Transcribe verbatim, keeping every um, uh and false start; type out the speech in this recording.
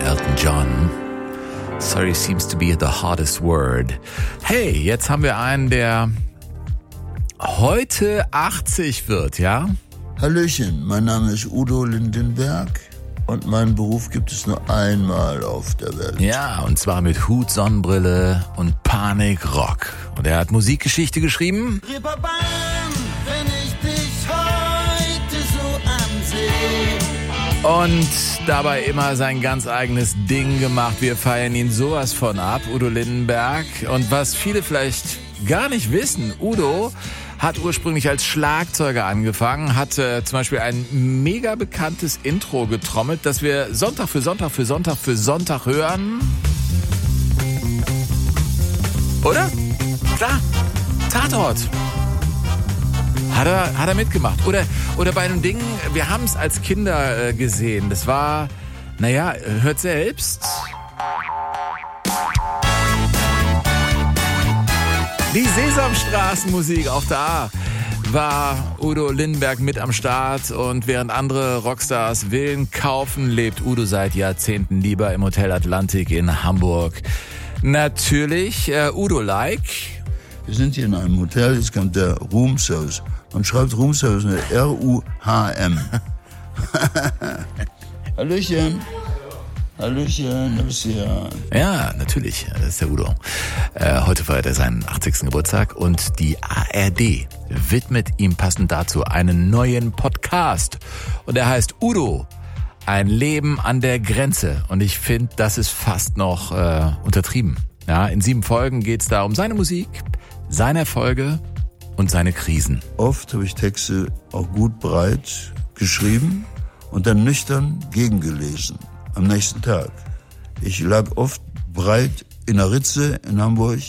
Elton John. Sorry seems to be the hardest word. Hey, jetzt haben wir einen, der heute achtzig wird, ja? Hallöchen, mein Name ist Udo Lindenberg und meinen Beruf gibt es nur einmal auf der Welt. Ja, und zwar mit Hut, Sonnenbrille und Panikrock. Und er hat Musikgeschichte geschrieben. Reeperbahn, wenn ich dich heute so ansehe. Und dabei immer sein ganz eigenes Ding gemacht. Wir feiern ihn sowas von ab, Udo Lindenberg. Und was viele vielleicht gar nicht wissen, Udo hat ursprünglich als Schlagzeuger angefangen, hat äh, zum Beispiel ein mega bekanntes Intro getrommelt, das wir Sonntag für Sonntag für Sonntag für Sonntag hören. Oder? Klar, Tatort. Hat er, hat er mitgemacht. Oder, oder bei einem Ding, wir haben es als Kinder äh, gesehen. Das war, naja, hört selbst. Die Sesamstraßenmusik auf der A war Udo Lindenberg mit am Start. Und während andere Rockstars Villen kaufen, lebt Udo seit Jahrzehnten lieber im Hotel Atlantik in Hamburg. Natürlich äh, Udo-like. Wir sind hier in einem Hotel, jetzt kommt der Room Service. Man schreibt Room Service mit R U H M. Hallöchen. Hallöchen, da bist du ja. Ja, natürlich, das ist der Udo. Äh, heute feiert er seinen achtzigsten Geburtstag und die A R D widmet ihm passend dazu einen neuen Podcast. Und er heißt Udo, ein Leben an der Grenze. Und ich finde, das ist fast noch äh, untertrieben. Ja, in sieben Folgen geht's da um seine Musik, seine Erfolge und seine Krisen. Oft habe ich Texte auch gut breit geschrieben und dann nüchtern gegengelesen am nächsten Tag. Ich lag oft breit in der Ritze in Hamburg